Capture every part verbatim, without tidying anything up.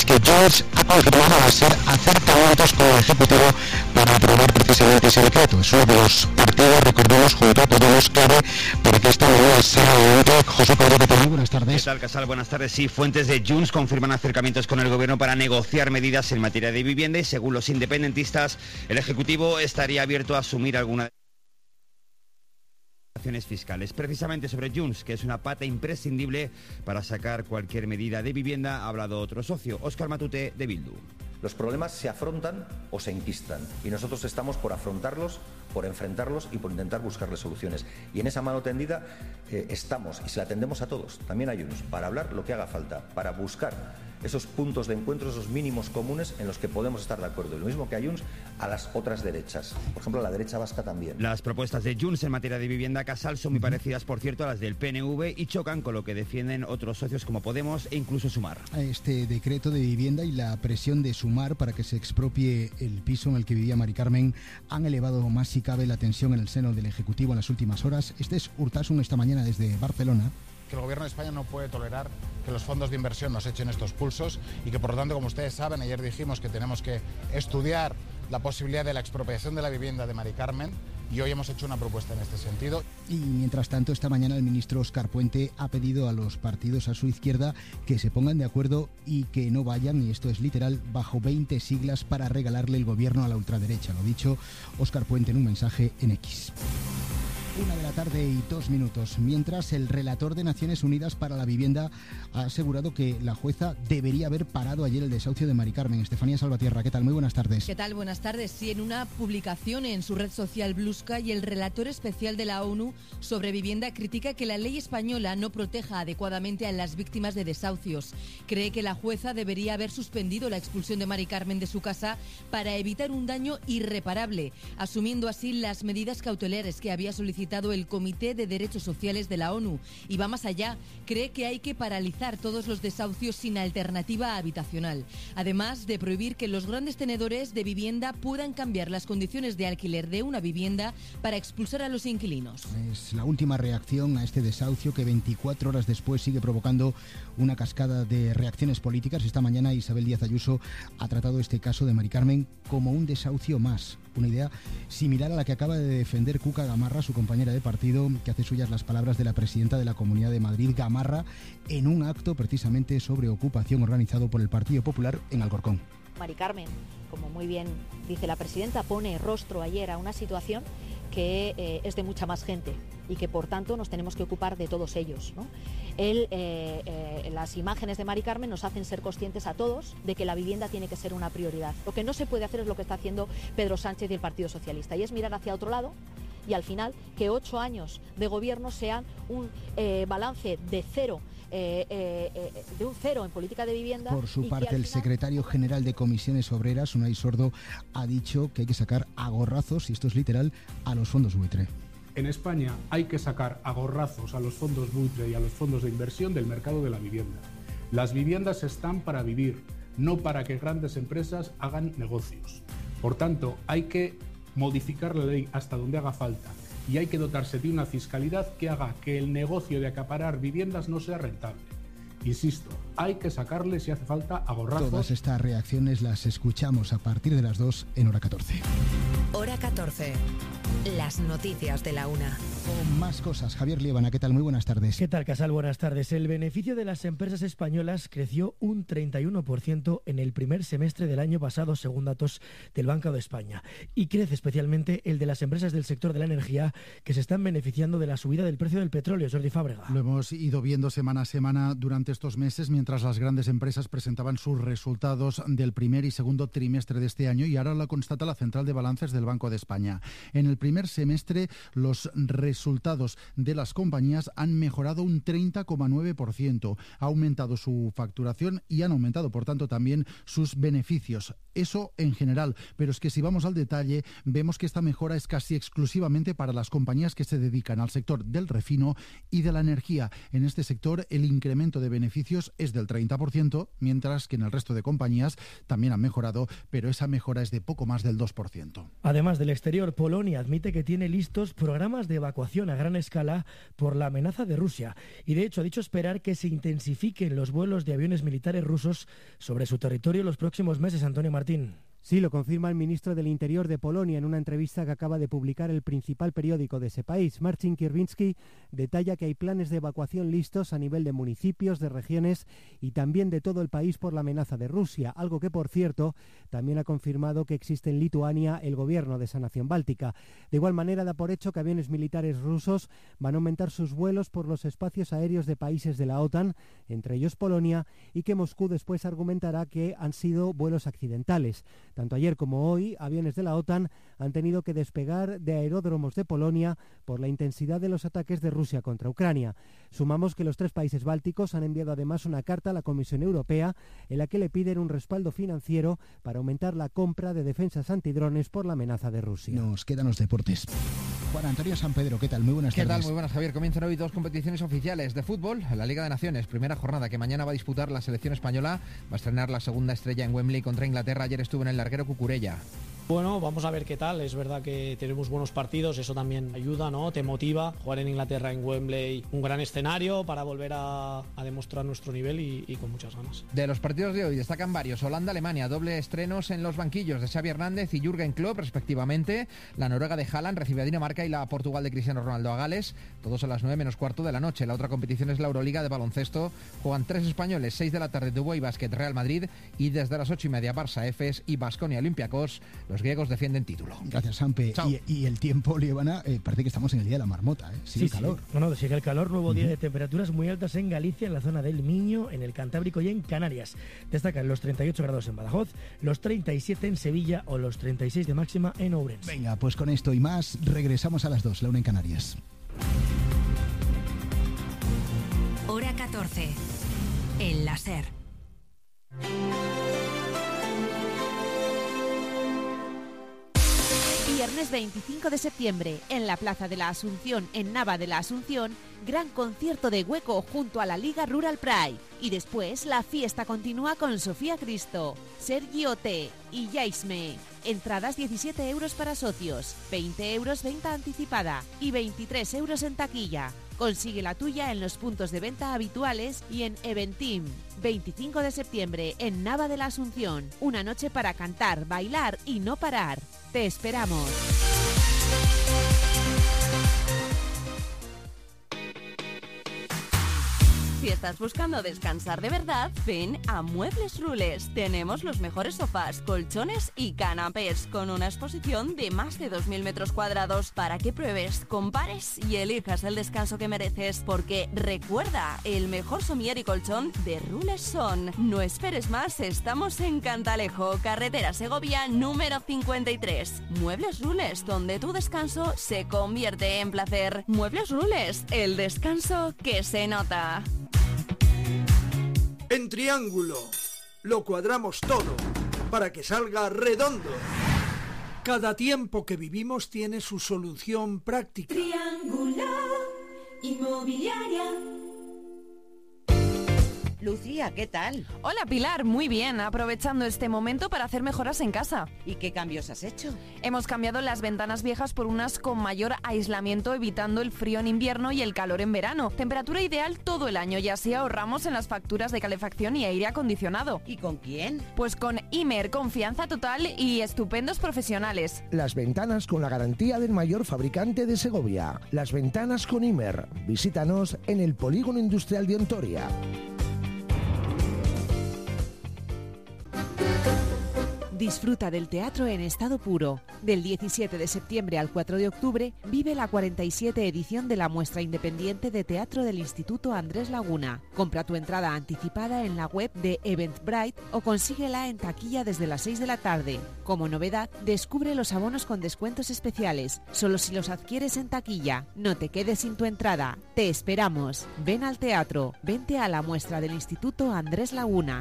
es que Junts ha confirmado hacer acercamientos con el Ejecutivo para aprobar precisamente ese decreto. Es uno de los partidos, recordemos, junto a Podemos, clave para que esta medida sea adelante. José Pedro, ¿qué tal? Buenas tardes. ¿Qué tal, Casal? Buenas tardes. Sí, fuentes de Junts confirman acercamientos con el Gobierno para negociar medidas en materia de vivienda y, según los independentistas, el Ejecutivo estaría abierto a asumir alguna acciones fiscales. Precisamente sobre Junts, que es una pata imprescindible para sacar cualquier medida de vivienda, ha hablado otro socio, Óscar Matute, de Bildu. Los problemas se afrontan o se enquistan y nosotros estamos por afrontarlos, por enfrentarlos y por intentar buscarles soluciones. Y en esa mano tendida eh, estamos y se la tendemos a todos, también a Junts, para hablar lo que haga falta, para buscar esos puntos de encuentro, esos mínimos comunes en los que podemos estar de acuerdo. Y lo mismo que a Junts, a las otras derechas. Por ejemplo, a la derecha vasca también. Las propuestas de Junts en materia de vivienda, Casal, son muy parecidas, por cierto, a las del P N V y chocan con lo que defienden otros socios como Podemos e incluso Sumar. Este decreto de vivienda y la presión de Sumar para que se expropie el piso en el que vivía Mari Carmen han elevado más si cabe la tensión en el seno del Ejecutivo en las últimas horas. Este es Urtasun esta mañana desde Barcelona. Que el Gobierno de España no puede tolerar que los fondos de inversión nos echen estos pulsos y que, por lo tanto, como ustedes saben, ayer dijimos que tenemos que estudiar la posibilidad de la expropiación de la vivienda de Mari Carmen y hoy hemos hecho una propuesta en este sentido. Y mientras tanto, esta mañana el ministro Óscar Puente ha pedido a los partidos a su izquierda que se pongan de acuerdo y que no vayan, y esto es literal, bajo veinte siglas para regalarle el gobierno a la ultraderecha. Lo dicho Óscar Puente en un mensaje en X. Una de la tarde y dos minutos. Mientras, el relator de Naciones Unidas para la Vivienda ha asegurado que la jueza debería haber parado ayer el desahucio de Mari Carmen. Estefanía Salvatierra, ¿qué tal? Muy buenas tardes. ¿Qué tal? Buenas tardes. Sí, en una publicación en su red social Blue Sky, el relator especial de la ONU sobre vivienda critica que la ley española no proteja adecuadamente a las víctimas de desahucios. Cree que la jueza debería haber suspendido la expulsión de Mari Carmen de su casa para evitar un daño irreparable, asumiendo así las medidas cautelares que había solicitado el Comité de Derechos Sociales de la ONU, y va más allá. Cree que hay que paralizar todos los desahucios sin alternativa habitacional, además de prohibir que los grandes tenedores de vivienda puedan cambiar las condiciones de alquiler de una vivienda para expulsar a los inquilinos. Es la última reacción a este desahucio que veinticuatro horas después sigue provocando una cascada de reacciones políticas. Esta mañana Isabel Díaz Ayuso ha tratado este caso de Mari Carmen como un desahucio más, una idea similar a la que acaba de defender Cuca Gamarra, su compañera de partido, que hace suyas las palabras de la presidenta de la Comunidad de Madrid, Gamarra, en un acto precisamente sobre ocupación organizado por el Partido Popular en Alcorcón. Mari Carmen, como muy bien dice la presidenta, pone rostro ayer a una situación que eh, es de mucha más gente y que por tanto nos tenemos que ocupar de todos ellos, ¿no? Él, eh, eh, las imágenes de Mari Carmen nos hacen ser conscientes a todos de que la vivienda tiene que ser una prioridad. Lo que no se puede hacer es lo que está haciendo Pedro Sánchez y el Partido Socialista, y es mirar hacia otro lado y al final que ocho años de gobierno sean un eh, balance de cero. Eh, eh, eh, de un cero en política de vivienda. Por su parte, el final... secretario general de Comisiones Obreras, Unai Sordo, ha dicho que hay que sacar a gorrazos, y esto es literal, a los fondos buitre. En España hay que sacar a gorrazos a los fondos buitre y a los fondos de inversión del mercado de la vivienda. Las viviendas están para vivir, no para que grandes empresas hagan negocios. Por tanto, hay que modificar la ley hasta donde haga falta. Y hay que dotarse de una fiscalidad que haga que el negocio de acaparar viviendas no sea rentable. Insisto, hay que sacarle, si hace falta, a gorrazos. Todas estas reacciones las escuchamos a partir de las dos en Hora catorce. Hora catorce. Las noticias de la una. Con más cosas. Javier Liébana, ¿qué tal? Muy buenas tardes. ¿Qué tal, Casal? Buenas tardes. El beneficio de las empresas españolas creció un treinta y uno por ciento en el primer semestre del año pasado, según datos del Banco de España. Y crece especialmente el de las empresas del sector de la energía, que se están beneficiando de la subida del precio del petróleo. Jordi Fábrega. Lo hemos ido viendo semana a semana durante estos meses, mientras las grandes empresas presentaban sus resultados del primer y segundo trimestre de este año, y ahora lo constata la Central de Balances del Banco de España. En el primer semestre, los resultados de las compañías han mejorado un treinta coma nueve por ciento. Ha aumentado su facturación y han aumentado, por tanto, también sus beneficios. Eso en general, pero es que si vamos al detalle, vemos que esta mejora es casi exclusivamente para las compañías que se dedican al sector del refino y de la energía. En este sector, el incremento de beneficios es del treinta por ciento, mientras que en el resto de compañías también han mejorado, pero esa mejora es de poco más del dos por ciento. Además, Además del exterior, Polonia admite que tiene listos programas de evacuación a gran escala por la amenaza de Rusia y de hecho ha dicho esperar que se intensifiquen los vuelos de aviones militares rusos sobre su territorio en los próximos meses. Antonio Martín. Sí, lo confirma el ministro del Interior de Polonia en una entrevista que acaba de publicar el principal periódico de ese país. Marcin Kierwiński detalla que hay planes de evacuación listos a nivel de municipios, de regiones y también de todo el país por la amenaza de Rusia, algo que, por cierto, también ha confirmado que existe en Lituania el gobierno de esa nación báltica. De igual manera, da por hecho que aviones militares rusos van a aumentar sus vuelos por los espacios aéreos de países de la OTAN, entre ellos Polonia, y que Moscú después argumentará que han sido vuelos accidentales. Tanto ayer como hoy, aviones de la OTAN han tenido que despegar de aeródromos de Polonia por la intensidad de los ataques de Rusia contra Ucrania. Sumamos que los tres países bálticos han enviado además una carta a la Comisión Europea en la que le piden un respaldo financiero para aumentar la compra de defensas antidrones por la amenaza de Rusia. Nos quedan los deportes. Juan Antonio San Pedro, ¿qué tal? Muy buenas ¿Qué tardes. tal? Muy buenas, Javier. Comienzan hoy dos competiciones oficiales de fútbol. La Liga de Naciones, primera jornada que mañana va a disputar la selección española. Va a estrenar la segunda estrella en Wembley contra Inglaterra. Ayer estuvo en el larguero Cucurella. Bueno, vamos a ver qué tal. Es verdad que tenemos buenos partidos, eso también ayuda, ¿no? Te motiva. Jugar en Inglaterra, en Wembley, un gran escenario para volver a, a demostrar nuestro nivel y, y con muchas ganas. De los partidos de hoy destacan varios. Holanda-Alemania, doble estrenos en los banquillos de Xavi Hernández y Jürgen Klopp, respectivamente. La Noruega de Haaland recibe a Dinamarca y la Portugal de Cristiano Ronaldo a Gales. Todos a las nueve menos cuarto de la noche. La otra competición es la Euroliga de baloncesto. Juegan tres españoles, seis de la tarde, Dubái Basket, Real Madrid, y desde las ocho y media Barça, Efes y Baskonia Olympiacos. Los griegos defienden título. Gracias, Sampe. Y, y el tiempo, Liebana, eh, parece que estamos en el día de la marmota, ¿eh? Sigue sí, el calor. Sí. No, no, sigue el calor. Nuevo día uh-huh. de temperaturas muy altas en Galicia, en la zona del Miño, en el Cantábrico y en Canarias. Destacan los treinta y ocho grados en Badajoz, los treinta y siete en Sevilla o los treinta y seis de máxima en Ourense. Venga, pues con esto y más, regresamos a las dos, la una en Canarias. Hora catorce. El láser. Viernes veinticinco de septiembre, en la Plaza de la Asunción, en Nava de la Asunción, gran concierto de Hueco junto a la Liga Rural Pride. Y después la fiesta continúa con Sofía Cristo, Sergio T y Yaisme. Entradas diecisiete euros para socios, veinte euros venta anticipada y veintitrés euros en taquilla. Consigue la tuya en los puntos de venta habituales y en Eventim. veinticinco de septiembre en Nava de la Asunción. Una noche para cantar, bailar y no parar. Te esperamos. Si estás buscando descansar de verdad, ven a Muebles Rules. Tenemos los mejores sofás, colchones y canapés, con una exposición de más de dos mil metros cuadrados para que pruebes, compares y elijas el descanso que mereces. Porque recuerda, el mejor somier y colchón de Rules son. No esperes más, estamos en Cantalejo, carretera Segovia número cincuenta y tres. Muebles Rules, donde tu descanso se convierte en placer. Muebles Rules, el descanso que se nota. En Triángulo lo cuadramos todo para que salga redondo. Cada tiempo que vivimos tiene su solución práctica. Triángulo Inmobiliaria. Lucía, ¿qué tal? Hola Pilar, muy bien, aprovechando este momento para hacer mejoras en casa. ¿Y qué cambios has hecho? Hemos cambiado las ventanas viejas por unas con mayor aislamiento, evitando el frío en invierno y el calor en verano. Temperatura ideal todo el año y así ahorramos en las facturas de calefacción y aire acondicionado. ¿Y con quién? Pues con Imer, confianza total y estupendos profesionales. Las ventanas con la garantía del mayor fabricante de Segovia. Las ventanas con Imer. Visítanos en el Polígono Industrial de Ontoria. Disfruta del teatro en estado puro. Del diecisiete de septiembre al cuatro de octubre vive la cuarenta y siete edición de la muestra independiente de teatro del Instituto Andrés Laguna. Compra tu entrada anticipada en la web de Eventbrite o consíguela en taquilla desde las seis de la tarde. Como novedad, descubre los abonos con descuentos especiales, solo si los adquieres en taquilla. No te quedes sin tu entrada. Te esperamos. Ven al teatro. Vente a la muestra del Instituto Andrés Laguna.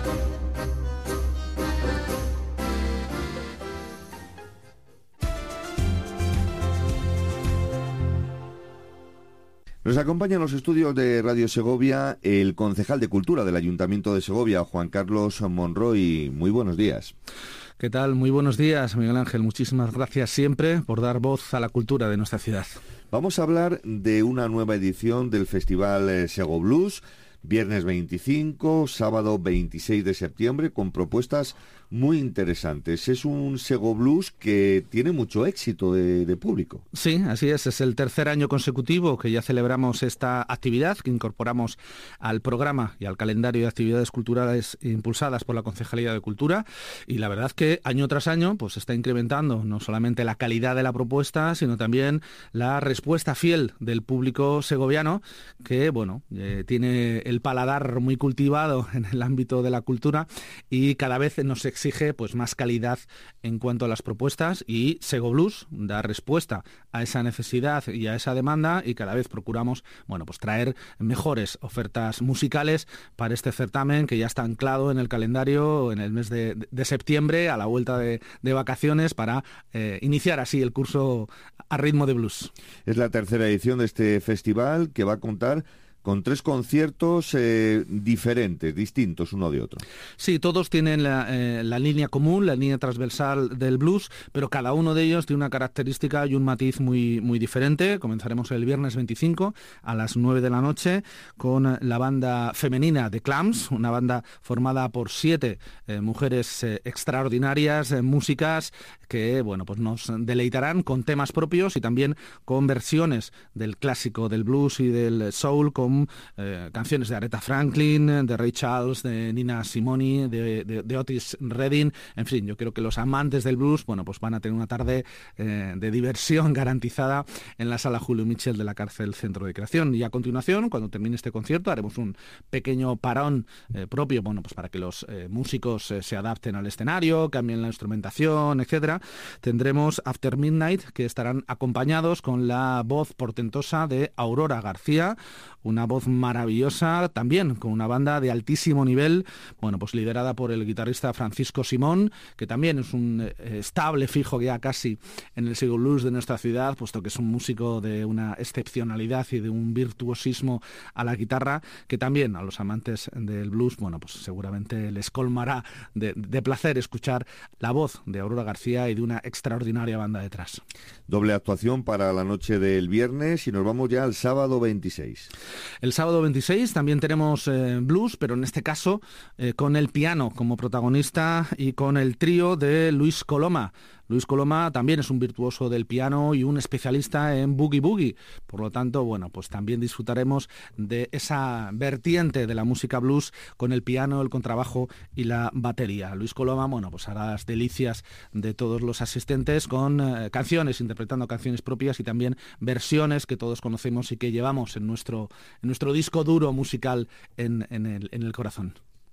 Nos acompaña en los estudios de Radio Segovia el concejal de Cultura del Ayuntamiento de Segovia, Juan Carlos Monroy. Muy buenos días. ¿Qué tal? Muy buenos días, Miguel Ángel. Muchísimas gracias siempre por dar voz a la cultura de nuestra ciudad. Vamos a hablar de una nueva edición del Festival eh, Sego Blues, viernes veinticinco, sábado veintiséis de septiembre, con propuestas muy interesantes. Es un Sego Blues que tiene mucho éxito de, de público. Sí, así es. Es el tercer año consecutivo que ya celebramos esta actividad, que incorporamos al programa y al calendario de actividades culturales impulsadas por la Concejalía de Cultura. Y la verdad que año tras año pues está incrementando no solamente la calidad de la propuesta, sino también la respuesta fiel del público segoviano, que bueno, eh, tiene el paladar muy cultivado en el ámbito de la cultura y cada vez nos exige pues más calidad en cuanto a las propuestas, y Sego Blues da respuesta a esa necesidad y a esa demanda, y cada vez procuramos bueno pues traer mejores ofertas musicales para este certamen que ya está anclado en el calendario en el mes de, de septiembre, a la vuelta de, de vacaciones, para eh, iniciar así el curso a ritmo de blues. Es la tercera edición de este festival, que va a contar con tres conciertos eh, diferentes, distintos uno de otro. Sí, todos tienen la, eh, la línea común, la línea transversal del blues, pero cada uno de ellos tiene una característica y un matiz muy, muy diferente. Comenzaremos el viernes veinticinco a las nueve de la noche con la banda femenina de Clams, una banda formada por siete eh, mujeres eh, extraordinarias, eh, músicas que bueno pues nos deleitarán con temas propios y también con versiones del clásico del blues y del soul, con Eh, canciones de Aretha Franklin, de Ray Charles, de Nina Simone, de, de, de Otis Redding. En fin, yo creo que los amantes del blues bueno pues van a tener una tarde eh, de diversión garantizada en la sala Julio Mitchell de la Cárcel Centro de Creación. Y a continuación, cuando termine este concierto, haremos un pequeño parón eh, propio bueno pues para que los eh, músicos eh, se adapten al escenario, cambien la instrumentación, etcétera. Tendremos After Midnight, que estarán acompañados con la voz portentosa de Aurora García, una voz maravillosa, también con una banda de altísimo nivel, bueno, pues liderada por el guitarrista Francisco Simón, que también es un eh, estable fijo ya casi en el Sego Blues de nuestra ciudad, puesto que es un músico de una excepcionalidad y de un virtuosismo a la guitarra, que también a los amantes del blues, bueno, pues seguramente les colmará de, de placer escuchar la voz de Aurora García y de una extraordinaria banda detrás. Doble actuación para la noche del viernes, y nos vamos ya al sábado veintiséis. El sábado veintiséis también tenemos eh, blues, pero en este caso eh, con el piano como protagonista y con el trío de Luis Coloma. Luis Coloma también es un virtuoso del piano y un especialista en boogie boogie. Por lo tanto, bueno, pues también disfrutaremos de esa vertiente de la música blues con el piano, el contrabajo y la batería. Luis Coloma, bueno, pues hará las delicias de todos los asistentes con eh, canciones, interpretando canciones propias y también versiones que todos conocemos y que llevamos en nuestro, en nuestro disco duro musical en, en, el, en el corazón.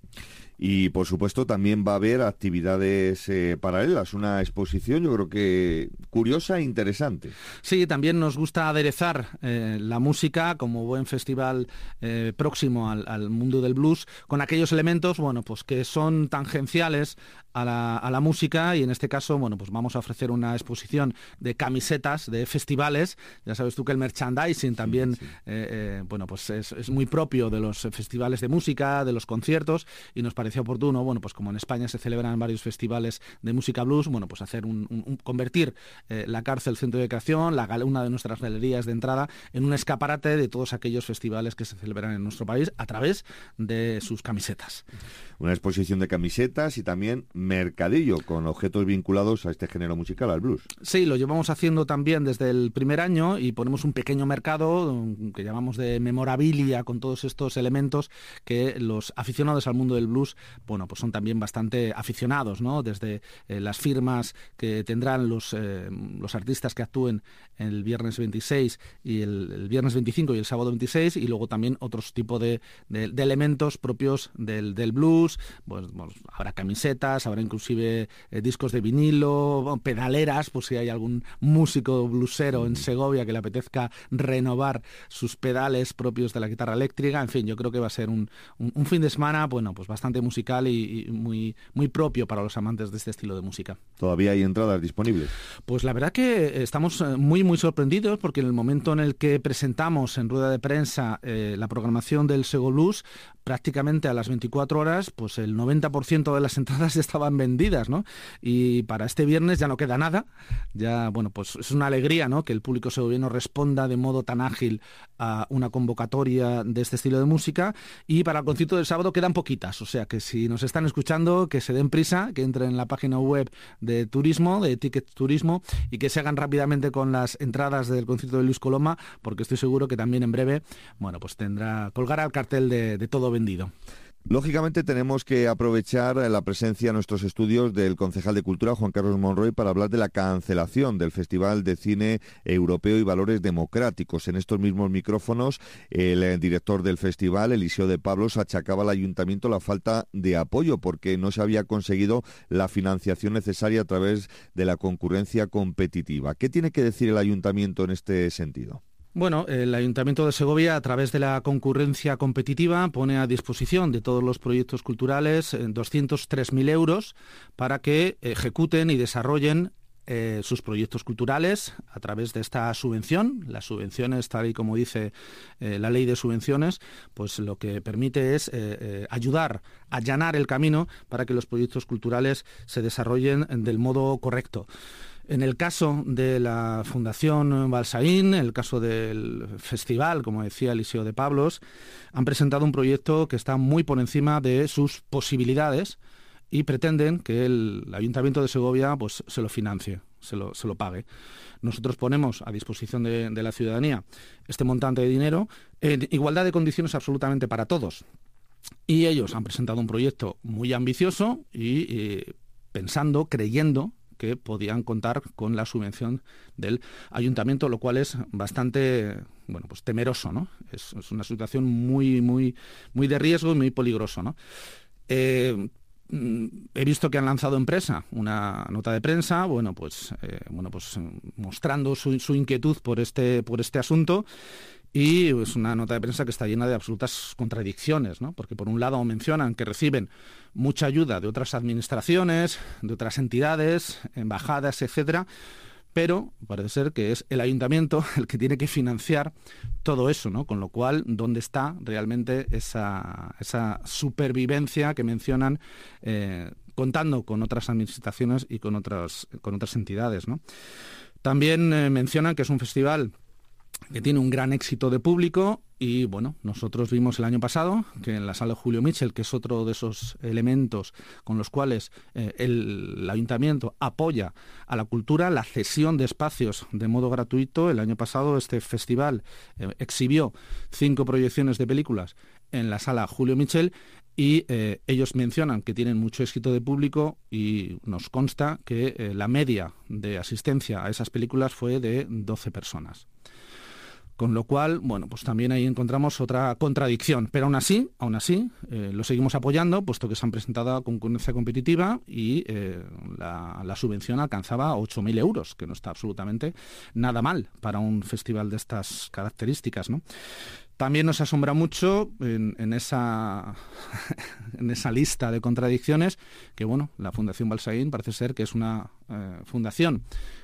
Y por supuesto también va a haber actividades eh, paralelas, una exposición yo creo que curiosa e interesante. Sí, también nos gusta aderezar eh, la música como buen festival eh, próximo al, al mundo del blues, con aquellos elementos bueno pues que son tangenciales a la, a la música, y en este caso bueno pues vamos a ofrecer una exposición de camisetas de festivales. Ya sabes tú que el merchandising también sí, sí. Eh, eh, bueno pues es, es muy propio de los festivales de música, de los conciertos, y nos parece parecía oportuno, bueno, pues como en España se celebran varios festivales de música blues, bueno, pues hacer un, un, un convertir eh, la Cárcel Centro de Creación, la, una de nuestras galerías de entrada, en un escaparate de todos aquellos festivales que se celebran en nuestro país a través de sus camisetas. Una exposición de camisetas y también mercadillo con objetos vinculados a este género musical, al blues. Sí, lo llevamos haciendo también desde el primer año y ponemos un pequeño mercado que llamamos de memorabilia, con todos estos elementos que los aficionados al mundo del blues, bueno, pues son también bastante aficionados, ¿no? Desde eh, las firmas que tendrán los, eh, los artistas que actúen el viernes veintiséis y el, el viernes veinticinco y el sábado veintiséis, y luego también otros tipos de, de, de elementos propios del, del blues. Pues, bueno, habrá camisetas, habrá inclusive eh, discos de vinilo, bueno, pedaleras, por si hay algún músico bluesero en Segovia que le apetezca renovar sus pedales propios de la guitarra eléctrica. En fin, yo creo que va a ser un, un, un fin de semana, bueno, pues bastante musical y, y muy, muy propio para los amantes de este estilo de música. ¿Todavía hay entradas disponibles? Pues la verdad que estamos muy, muy sorprendidos porque en el momento en el que presentamos en rueda de prensa eh, la programación del Sego Blues, prácticamente a las veinticuatro horas, pues el noventa por ciento de las entradas ya estaban vendidas, ¿no? Y para este viernes ya no queda nada. Ya, bueno, pues es una alegría, ¿no?, que el público segoviano responda de modo tan ágil a una convocatoria de este estilo de música. Y para el concierto del sábado quedan poquitas, o sea que si nos están escuchando, que se den prisa, que entren en la página web de turismo, de Ticket Turismo, y que se hagan rápidamente con las entradas del concierto de Luis Coloma, porque estoy seguro que también en breve, bueno, pues tendrá, colgará el cartel de, de todo vendido. Lógicamente tenemos que aprovechar la presencia en nuestros estudios del concejal de Cultura, Juan Carlos Monroy, para hablar de la cancelación del Festival de Cine Europeo y Valores Democráticos. En estos mismos micrófonos, el director del festival, Eliseo de Pablos, achacaba al ayuntamiento la falta de apoyo porque no se había conseguido la financiación necesaria a través de la concurrencia competitiva. ¿Qué tiene que decir el ayuntamiento en este sentido? Bueno, el Ayuntamiento de Segovia, a través de la concurrencia competitiva, pone a disposición de todos los proyectos culturales doscientos tres mil euros para que ejecuten y desarrollen eh, sus proyectos culturales a través de esta subvención. Las subvenciones, tal y como dice eh, la ley de subvenciones, pues lo que permite es eh, eh, ayudar a allanar el camino para que los proyectos culturales se desarrollen del modo correcto. En el caso de la Fundación Balsaín, en el caso del festival, como decía Eliseo de Pablos, han presentado un proyecto que está muy por encima de sus posibilidades y pretenden que el Ayuntamiento de Segovia pues, se lo financie, se lo, se lo pague. Nosotros ponemos a disposición de, de la ciudadanía este montante de dinero en igualdad de condiciones absolutamente para todos. Y ellos han presentado un proyecto muy ambicioso y eh, pensando, creyendo, que podían contar con la subvención del ayuntamiento, lo cual es bastante, bueno, pues temeroso, ¿no? Es, es una situación muy, muy, muy de riesgo y muy peligroso, ¿no? Eh, he visto que han lanzado en prensa una nota de prensa, bueno, pues, eh, bueno, pues mostrando su, su inquietud por este, por este asunto. Y es una nota de prensa que está llena de absolutas contradicciones, ¿no? Porque por un lado mencionan que reciben mucha ayuda de otras administraciones, de otras entidades, embajadas, etcétera, pero parece ser que es el ayuntamiento el que tiene que financiar todo eso, ¿no? Con lo cual, ¿dónde está realmente esa, esa supervivencia que mencionan, eh, contando con otras administraciones y con otras, con otras entidades, ¿no? También eh, mencionan que es un festival que tiene un gran éxito de público y, bueno, nosotros vimos el año pasado que en la sala Julio Mitchell, que es otro de esos elementos con los cuales eh, el, el ayuntamiento apoya a la cultura, la cesión de espacios de modo gratuito. El año pasado este festival eh, exhibió cinco proyecciones de películas en la sala Julio Mitchell y eh, ellos mencionan que tienen mucho éxito de público y nos consta que eh, la media de asistencia a esas películas fue de doce personas. Con lo cual, bueno, pues también ahí encontramos otra contradicción. Pero aún así, aún así, eh, lo seguimos apoyando, puesto que se han presentado a concurrencia competitiva y eh, la, la subvención alcanzaba ocho mil euros, que no está absolutamente nada mal para un festival de estas características, ¿no? También nos asombra mucho en, en, esa, en esa lista de contradicciones que, bueno, la Fundación Balsaín parece ser que es una eh, fundación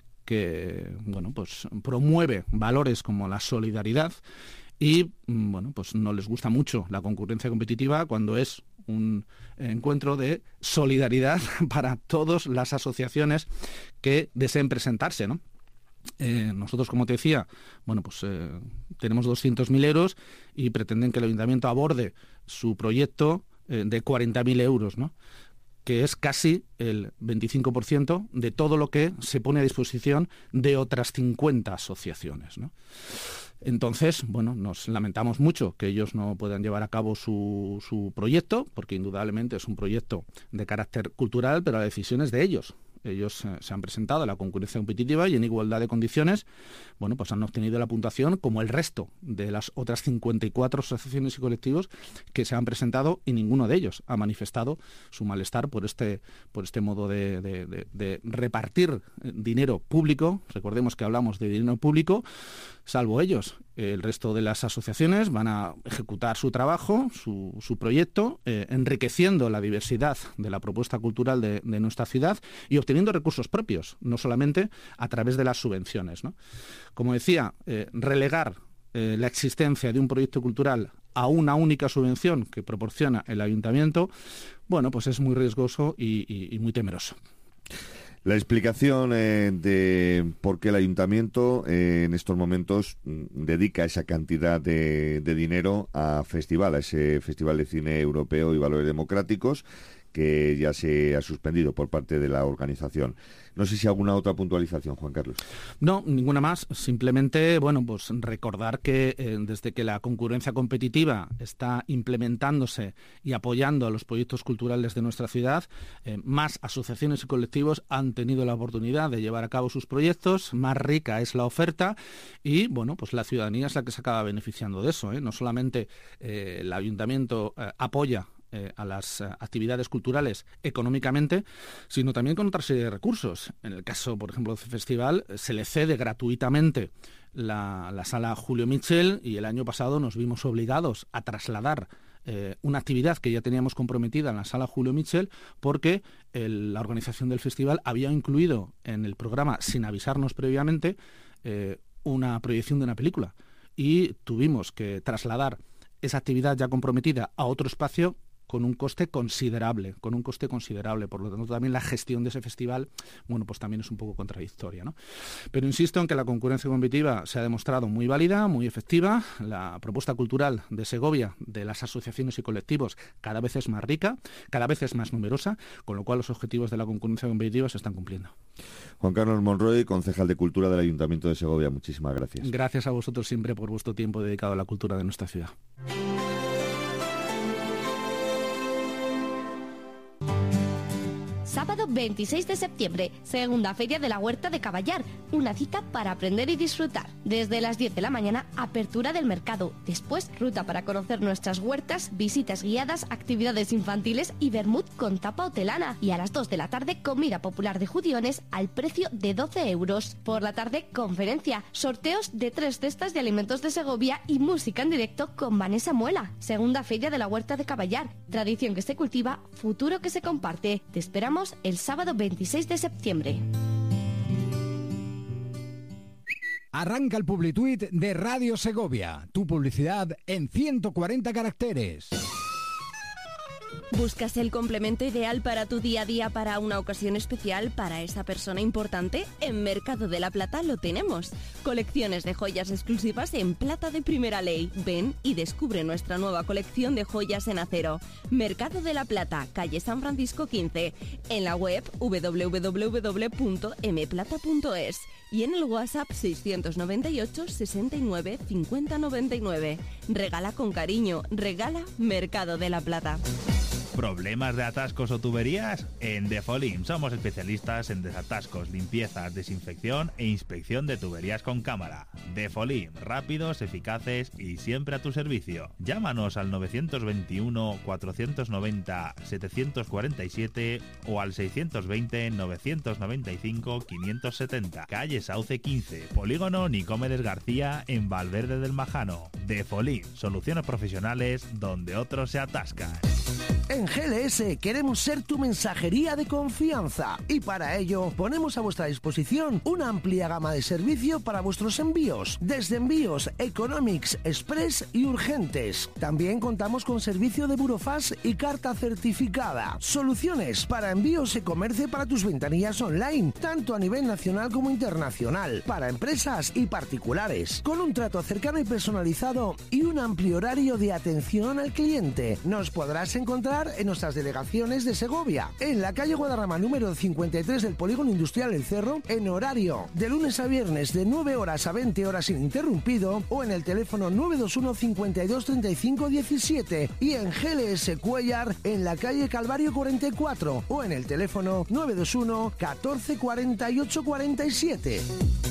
que, bueno, pues promueve valores como la solidaridad y, bueno, pues no les gusta mucho la concurrencia competitiva cuando es un encuentro de solidaridad para todas las asociaciones que deseen presentarse, ¿no? Eh, nosotros, como te decía, bueno, pues eh, tenemos doscientos mil euros y pretenden que el ayuntamiento aborde su proyecto eh, de cuarenta mil euros, ¿no? Que es casi el veinticinco por ciento de todo lo que se pone a disposición de otras cincuenta asociaciones, ¿no? Entonces, bueno, nos lamentamos mucho que ellos no puedan llevar a cabo su, su proyecto, porque indudablemente es un proyecto de carácter cultural, pero la decisión es de ellos. Ellos eh, se han presentado a la concurrencia competitiva y en igualdad de condiciones, bueno, pues han obtenido la puntuación como el resto de las otras cincuenta y cuatro asociaciones y colectivos que se han presentado y ninguno de ellos ha manifestado su malestar por este, por este modo de, de, de, de repartir dinero público. Recordemos que hablamos de dinero público, salvo ellos. El resto de las asociaciones van a ejecutar su trabajo, su, su proyecto, eh, enriqueciendo la diversidad de la propuesta cultural de, de nuestra ciudad y obteniendo recursos propios, no solamente a través de las subvenciones, ¿no? Como decía, eh, relegar eh, la existencia de un proyecto cultural a una única subvención que proporciona el ayuntamiento, bueno, pues es muy riesgoso y, y, y muy temeroso. La explicación eh, de por qué el ayuntamiento eh, en estos momentos mm, dedica esa cantidad de, de dinero a festival, a ese Festival de Cine Europeo y Valores Democráticos, que ya se ha suspendido por parte de la organización. No sé si alguna otra puntualización, Juan Carlos. No, ninguna más. Simplemente, bueno, pues recordar que eh, desde que la concurrencia competitiva está implementándose y apoyando a los proyectos culturales de nuestra ciudad, eh, más asociaciones y colectivos han tenido la oportunidad de llevar a cabo sus proyectos, más rica es la oferta y, bueno, pues la ciudadanía es la que se acaba beneficiando de eso, ¿eh? No solamente eh, el ayuntamiento eh, apoya Eh, a las eh, actividades culturales económicamente, sino también con otra serie de recursos. En el caso, por ejemplo, del festival, eh, se le cede gratuitamente la, la sala Julio Mitchell y el año pasado nos vimos obligados a trasladar eh, una actividad que ya teníamos comprometida en la sala Julio Mitchell porque el, la organización del festival había incluido en el programa, sin avisarnos previamente, eh, una proyección de una película y tuvimos que trasladar esa actividad ya comprometida a otro espacio con un coste considerable, con un coste considerable. Por lo tanto, también la gestión de ese festival, bueno, pues también es un poco contradictoria, ¿no? Pero insisto en que la concurrencia competitiva se ha demostrado muy válida, muy efectiva. La propuesta cultural de Segovia, de las asociaciones y colectivos, cada vez es más rica, cada vez es más numerosa, con lo cual los objetivos de la concurrencia competitiva se están cumpliendo. Juan Carlos Monroy, concejal de Cultura del Ayuntamiento de Segovia, muchísimas gracias. Gracias a vosotros siempre por vuestro tiempo dedicado a la cultura de nuestra ciudad. Sábado veintiséis de septiembre, segunda feria de la Huerta de Caballar, una cita para aprender y disfrutar. Desde las diez de la mañana, apertura del mercado, después ruta para conocer nuestras huertas, visitas guiadas, actividades infantiles y vermut con tapa hotelana. Y a las dos de la tarde, comida popular de judiones al precio de doce euros. Por la tarde, conferencia, sorteos de tres cestas de alimentos de Segovia y música en directo con Vanessa Muela. Segunda feria de la Huerta de Caballar, tradición que se cultiva, futuro que se comparte. Te esperamos el sábado veintiséis de septiembre. Arranca el Publituit de Radio Segovia, tu publicidad en ciento cuarenta caracteres. ¿Buscas el complemento ideal para tu día a día, para una ocasión especial, para esa persona importante? En Mercado de la Plata lo tenemos. Colecciones de joyas exclusivas en plata de primera ley. Ven y descubre nuestra nueva colección de joyas en acero. Mercado de la Plata, calle San Francisco quince. En la web doble u doble u doble u punto m plata punto es y en el WhatsApp seiscientos noventa y ocho, sesenta y nueve, cincuenta noventa y nueve. Regala con cariño, regala Mercado de la Plata. ¿Problemas de atascos o tuberías? En Defolim somos especialistas en desatascos, limpiezas, desinfección e inspección de tuberías con cámara. Defolim, rápidos, eficaces y siempre a tu servicio. Llámanos al novecientos veintiuno, cuatrocientos noventa, setecientos cuarenta y siete o al seiscientos veinte, novecientos noventa y cinco, quinientos setenta. Calle Sauce quince, Polígono Nicomedes García en Valverde del Majano. Defolim, soluciones profesionales donde otros se atascan. En G L S queremos ser tu mensajería de confianza y para ello ponemos a vuestra disposición una amplia gama de servicio para vuestros envíos, desde envíos Economics, Express y urgentes. También contamos con servicio de burofax y carta certificada. Soluciones para envíos e comercio para tus ventanillas online, tanto a nivel nacional como internacional, para empresas y particulares, con un trato cercano y personalizado y un amplio horario de atención al cliente. Nos podrás encontrar en nuestras delegaciones de Segovia, en la calle Guadarrama número cincuenta y tres del Polígono Industrial El Cerro, en horario de lunes a viernes de nueve horas a veinte horas ininterrumpido, o en el teléfono nueve dos uno, cincuenta y dos, treinta y cinco, diecisiete, y en G L S Cuellar en la calle Calvario cuarenta y cuatro, o en el teléfono nueve dos uno, catorce, cuarenta y ocho, cuarenta y siete. A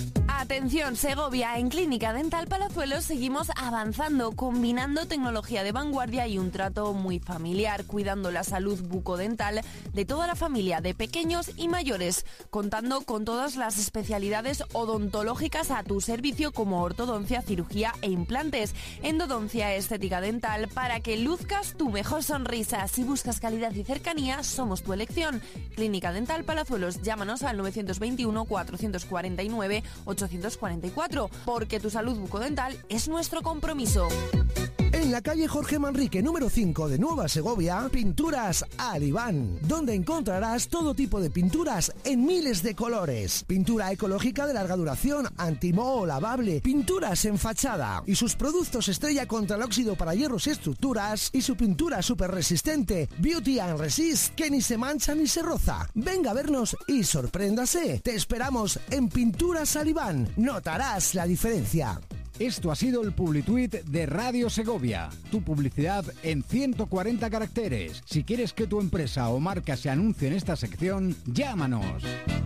Atención Segovia, en Clínica Dental Palazuelos seguimos avanzando, combinando tecnología de vanguardia y un trato muy familiar, cuidando la salud bucodental de toda la familia, de pequeños y mayores, contando con todas las especialidades odontológicas a tu servicio como ortodoncia, cirugía e implantes, endodoncia, estética dental, para que luzcas tu mejor sonrisa. Si buscas calidad y cercanía, somos tu elección. Clínica Dental Palazuelos, llámanos al nueve dos uno, cuatro cuatro nueve, ocho cuatro cuatro, porque tu salud bucodental es nuestro compromiso. En la calle Jorge Manrique, número cinco de Nueva Segovia, Pinturas Alibán, donde encontrarás todo tipo de pinturas en miles de colores. Pintura ecológica de larga duración, antimoho, lavable, pinturas en fachada y sus productos estrella contra el óxido para hierros y estructuras, y su pintura súper resistente, Beauty and Resist, que ni se mancha ni se roza. Venga a vernos y sorpréndase. Te esperamos en Pinturas Alibán. Notarás la diferencia. Esto ha sido el Publituit de Radio Segovia, tu publicidad en ciento cuarenta caracteres. Si quieres que tu empresa o marca se anuncie en esta sección, llámanos.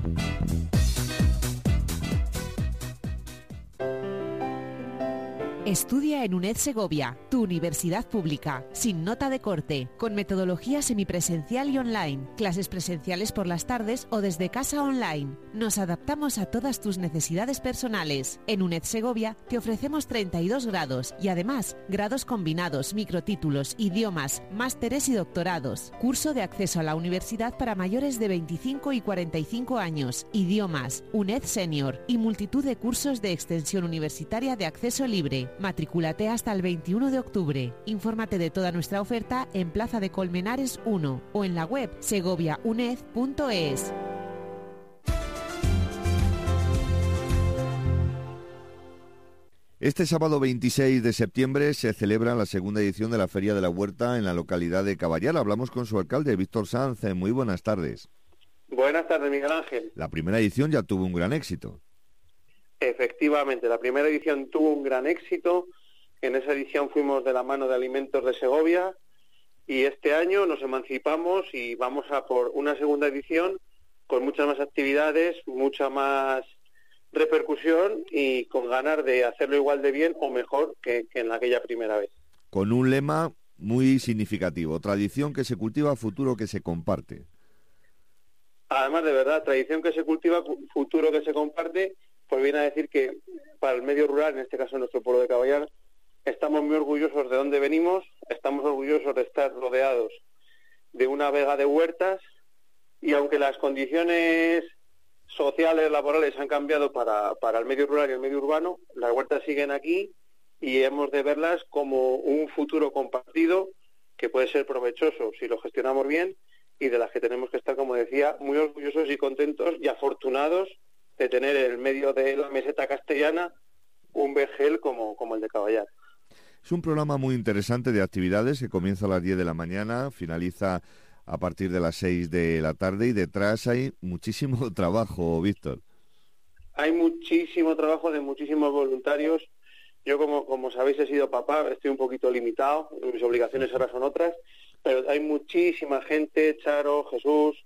Estudia en UNED Segovia, tu universidad pública, sin nota de corte, con metodología semipresencial y online, clases presenciales por las tardes o desde casa online. Nos adaptamos a todas tus necesidades personales. En UNED Segovia te ofrecemos treinta y dos grados y además grados combinados, microtítulos, idiomas, másteres y doctorados. Curso de acceso a la universidad para mayores de veinticinco y cuarenta y cinco años, idiomas, UNED Senior y multitud de cursos de extensión universitaria de acceso libre. Matricúlate hasta el veintiuno de octubre. Infórmate de toda nuestra oferta en Plaza de Colmenares uno o en la web segovia uned punto es. Este sábado veintiséis de septiembre se celebra la segunda edición de la Feria de la Huerta en la localidad de Caballar. Hablamos con su alcalde, Víctor Sanz. Muy buenas tardes. Buenas tardes, Miguel Ángel. La primera edición ya tuvo un gran éxito. Efectivamente, la primera edición tuvo un gran éxito. En esa edición fuimos de la mano de Alimentos de Segovia y este año nos emancipamos y vamos a por una segunda edición con muchas más actividades, mucha más repercusión y con ganas de hacerlo igual de bien o mejor que, que en aquella primera vez. Con un lema muy significativo: tradición que se cultiva, futuro que se comparte. Además, de verdad, tradición que se cultiva, futuro que se comparte. Pues viene a decir que para el medio rural, en este caso nuestro pueblo de Caballar, estamos muy orgullosos de dónde venimos, estamos orgullosos de estar rodeados de una vega de huertas y aunque las condiciones sociales, laborales han cambiado para, para el medio rural y el medio urbano, las huertas siguen aquí y hemos de verlas como un futuro compartido que puede ser provechoso si lo gestionamos bien y de las que tenemos que estar, como decía, muy orgullosos y contentos y afortunados de tener en el medio de la meseta castellana un vergel como, como el de Caballar. Es un programa muy interesante de actividades que comienza a las diez de la mañana, finaliza a partir de las seis de la tarde y detrás hay muchísimo trabajo, Víctor. Hay muchísimo trabajo de muchísimos voluntarios. Yo, como, como sabéis, he sido papá, estoy un poquito limitado, mis obligaciones ahora son otras, pero hay muchísima gente, Charo, Jesús,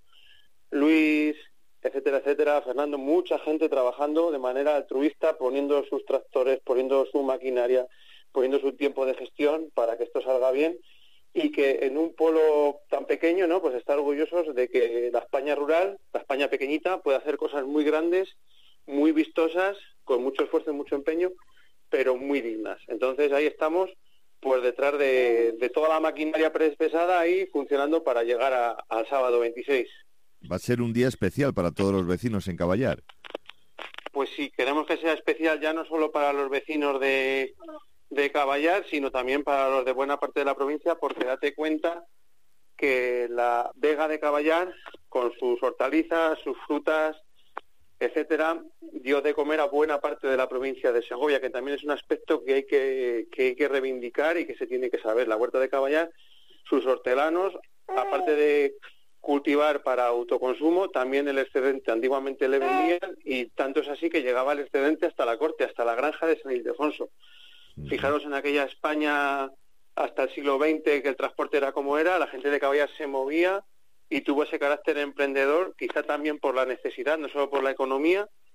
Luis, etcétera, etcétera, Fernando, mucha gente trabajando de manera altruista, poniendo sus tractores, poniendo su maquinaria, poniendo su tiempo de gestión para que esto salga bien y que en un pueblo tan pequeño, ¿no?, pues estar orgullosos de que la España rural, la España pequeñita, puede hacer cosas muy grandes, muy vistosas, con mucho esfuerzo y mucho empeño, pero muy dignas. Entonces ahí estamos, pues detrás de, de toda la maquinaria pesada ahí funcionando para llegar a, al sábado veintiséis. Va a ser un día especial para todos los vecinos en Caballar. Pues sí, queremos que sea especial ya no solo para los vecinos de, de Caballar, sino también para los de buena parte de la provincia, porque date cuenta que la Vega de Caballar, con sus hortalizas, sus frutas, etcétera, dio de comer a buena parte de la provincia de Segovia, que también es un aspecto que hay que, que hay que reivindicar y que se tiene que saber. La huerta de Caballar, sus hortelanos, aparte de cultivar para autoconsumo, también el excedente antiguamente le vendían y tanto es así que llegaba el excedente hasta la corte, hasta la granja de San Ildefonso. Fijaros en aquella España hasta el siglo veinte que el transporte era como era, la gente de Caballar se movía y tuvo ese carácter emprendedor, quizá también por la necesidad, no solo por la economía,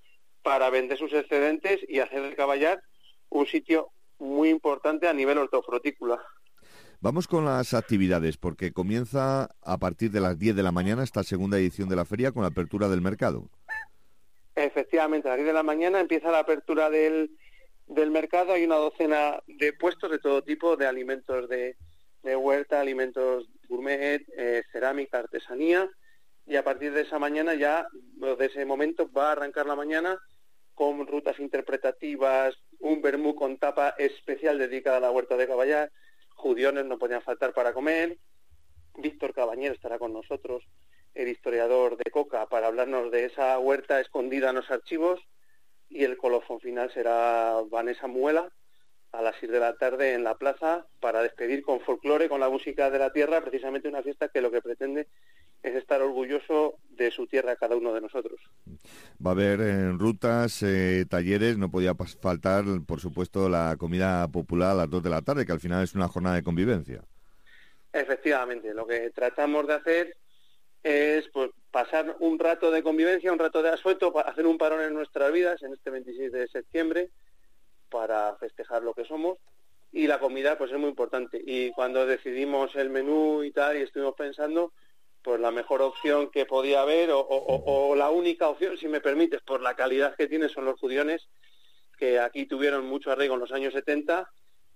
para vender sus excedentes y hacer de Caballar un sitio muy importante a nivel hortofrutícola. Vamos con las actividades, porque comienza a partir de las diez de la mañana esta segunda edición de la feria con la apertura del mercado. Efectivamente, a las diez de la mañana empieza la apertura del, del mercado. Hay una docena de puestos de todo tipo, de alimentos de, de huerta, alimentos gourmet, eh, cerámica, artesanía, y a partir de esa mañana ya, de ese momento, va a arrancar la mañana con rutas interpretativas, un vermú con tapa especial dedicada a la huerta de Caballar, judiones no podían faltar para comer. Víctor Cabañer estará con nosotros, el historiador de Coca, para hablarnos de esa huerta escondida en los archivos, y el colofón final será Vanessa Muela a las seis de la tarde en la plaza para despedir con folclore, con la música de la tierra, precisamente una fiesta que lo que pretende es estar orgulloso de su tierra cada uno de nosotros. Va a haber eh, rutas, eh, talleres, no podía faltar, por supuesto, la comida popular a las dos de la tarde, que al final es una jornada de convivencia. Efectivamente, lo que tratamos de hacer es pues pasar un rato de convivencia, un rato de asueto, para hacer un parón en nuestras vidas en este veintiséis de septiembre, para festejar lo que somos, y la comida pues es muy importante. Y cuando decidimos el menú y tal, y estuvimos pensando, pues la mejor opción que podía haber, o, o, o la única opción, si me permites, por la calidad que tiene, son los judiones, que aquí tuvieron mucho arraigo en los años setenta,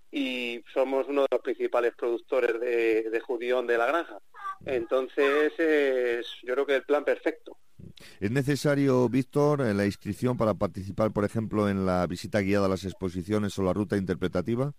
y somos uno de los principales productores de, de judión de la granja. Entonces, es, yo creo que el plan perfecto. ¿Es necesario, Víctor, la inscripción para participar, por ejemplo, en la visita guiada a las exposiciones o la ruta interpretativa?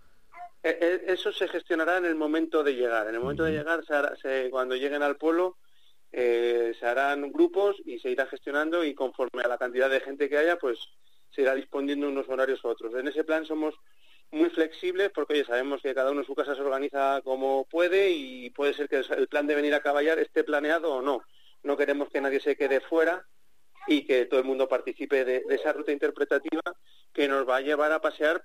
Eso se gestionará en el momento de llegar. En el momento de llegar, se hará, se, cuando lleguen al pueblo, eh, se harán grupos y se irá gestionando, y conforme a la cantidad de gente que haya, pues se irá disponiendo unos horarios u otros. En ese plan somos muy flexibles porque, oye, sabemos que cada uno en su casa se organiza como puede, y puede ser que el plan de venir a Caballar esté planeado o no. No queremos que nadie se quede fuera y que todo el mundo participe de, de esa ruta interpretativa que nos va a llevar a pasear